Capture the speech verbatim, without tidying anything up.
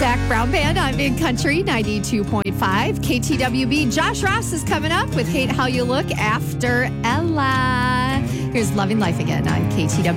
Zac Brown Band on Big Country ninety-two point five. K T W B. Josh Ross is coming up with Hate How You Look after Ella. Here's Loving Life again on K T W B.